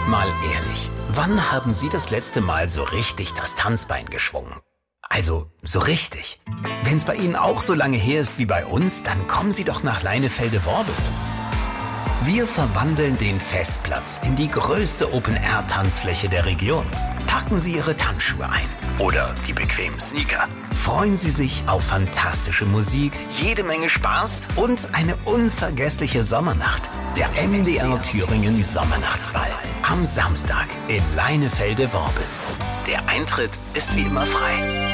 Mal ehrlich, wann haben Sie das letzte Mal so richtig das Tanzbein geschwungen? Also, so richtig. Wenn's bei Ihnen auch so lange her ist wie bei uns, dann kommen Sie doch nach Leinefelde-Worbis. Wir verwandeln den Festplatz in die größte Open-Air-Tanzfläche der Region. Packen Sie Ihre Tanzschuhe ein oder die bequemen Sneaker. Freuen Sie sich auf fantastische Musik, jede Menge Spaß und eine unvergessliche Sommernacht. Der MDR Thüringen Sommernachtsball. Am Samstag in Leinefelde-Worbis. Der Eintritt ist wie immer frei.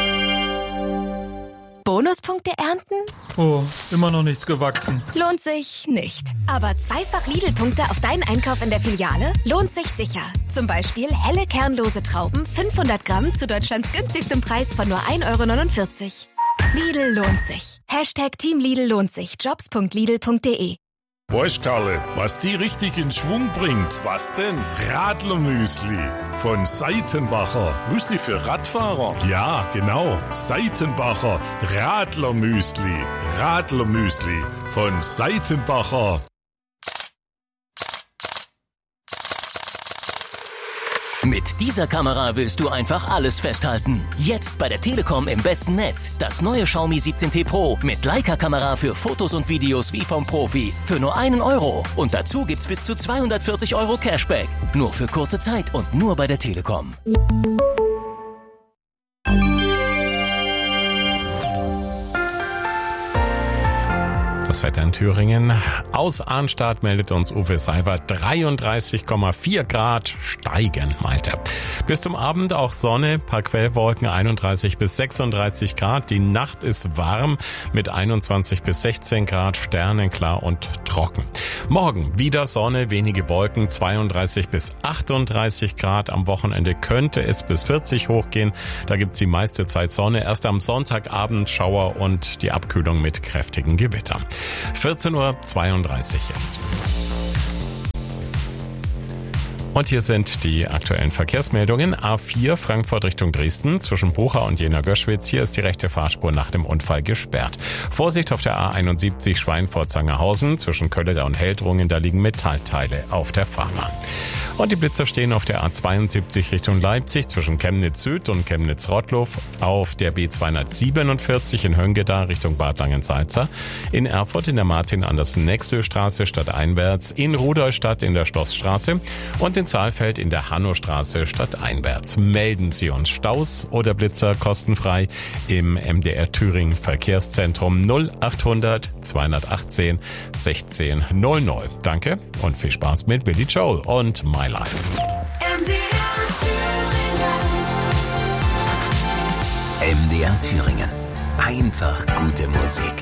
Bonuspunkte ernten? Oh, immer noch nichts gewachsen. Lohnt sich nicht. Aber zweifach Lidl-Punkte auf deinen Einkauf in der Filiale lohnt sich sicher. Zum Beispiel helle kernlose Trauben, 500 Gramm zu Deutschlands günstigstem Preis von nur 1,49 €. Lidl lohnt sich. Team Lidl lohnt sich. Jobs.lidl.de. Weißt Karle, was die richtig in Schwung bringt? Was denn? Radlermüsli von Seitenbacher. Müsli für Radfahrer? Ja, genau. Seitenbacher Radlermüsli. Radlermüsli von Seitenbacher. Mit dieser Kamera willst du einfach alles festhalten. Jetzt bei der Telekom im besten Netz. Das neue Xiaomi 17T Pro mit Leica-Kamera für Fotos und Videos wie vom Profi. Für nur 1 €. Und dazu gibt's bis zu 240 € Cashback. Nur für kurze Zeit und nur bei der Telekom. Das Wetter in Thüringen. Aus Arnstadt meldet uns Uwe Seibert 33,4 Grad steigen, meint er. Bis zum Abend auch Sonne, paar Quellwolken, 31 bis 36 Grad. Die Nacht ist warm mit 21 bis 16 Grad, sternenklar und trocken. Morgen wieder Sonne, wenige Wolken, 32 bis 38 Grad. Am Wochenende könnte es bis 40 hochgehen. Da gibt's die meiste Zeit Sonne. Erst am Sonntagabend Schauer und die Abkühlung mit kräftigen Gewittern. 14:32 Uhr jetzt. Und hier sind die aktuellen Verkehrsmeldungen. A4 Frankfurt Richtung Dresden zwischen Bucha und Jena-Göschwitz. Hier ist die rechte Fahrspur nach dem Unfall gesperrt. Vorsicht auf der A71 Schweinfurt-Sangerhausen zwischen Kölleter und Heldrungen. Da liegen Metallteile auf der Fahrbahn. Und die Blitzer stehen auf der A72 Richtung Leipzig zwischen Chemnitz Süd und Chemnitz Rottluff, auf der B247 in Höngeda Richtung Bad Langensalza, in Erfurt in der Martin-Andersen-Nexö-Straße stadteinwärts, in Rudolstadt in der Schlossstraße und in Saalfeld in der Hannostraße stadteinwärts. Melden Sie uns Staus oder Blitzer kostenfrei im MDR Thüringen Verkehrszentrum 0800 218 1600. Danke und viel Spaß mit Billy Joel und My Life. MDR Thüringen. Einfach gute Musik.